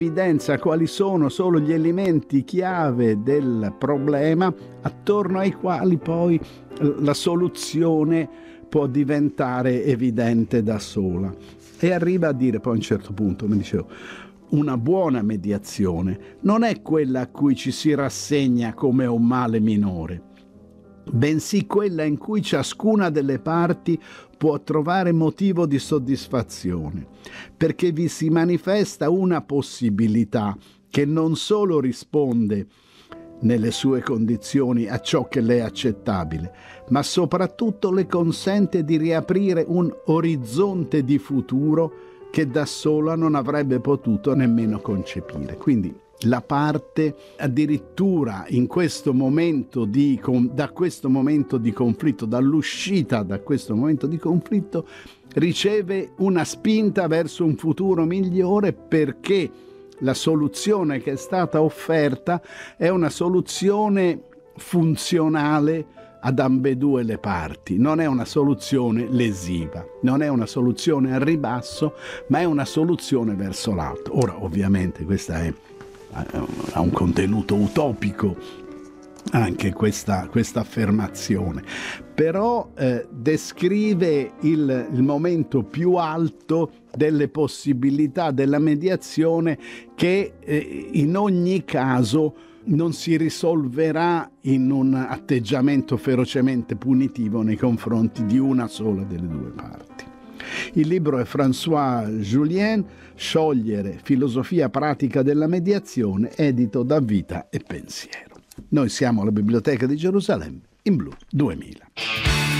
evidenza quali sono solo gli elementi chiave del problema attorno ai quali poi la soluzione può diventare evidente da sola. E arriva a dire poi a un certo punto, come dicevo, una buona mediazione non è quella a cui ci si rassegna come un male minore, bensì quella in cui ciascuna delle parti può trovare motivo di soddisfazione, perché vi si manifesta una possibilità che non solo risponde nelle sue condizioni a ciò che le è accettabile, ma soprattutto le consente di riaprire un orizzonte di futuro che da sola non avrebbe potuto nemmeno concepire. Quindi la parte addirittura in questo momento da questo momento di conflitto, dall'uscita da questo momento di conflitto, riceve una spinta verso un futuro migliore, perché la soluzione che è stata offerta è una soluzione funzionale ad ambedue le parti, non è una soluzione lesiva, non è una soluzione al ribasso, ma è una soluzione verso l'alto. Ora, ovviamente, ha un contenuto utopico anche questa affermazione, però descrive il momento più alto delle possibilità della mediazione, che in ogni caso non si risolverà in un atteggiamento ferocemente punitivo nei confronti di una sola delle due parti. Il libro è François Julien, Sciogliere, filosofia pratica della mediazione, edito da Vita e Pensiero. Noi siamo alla Biblioteca di Gerusalemme in Blu 2000.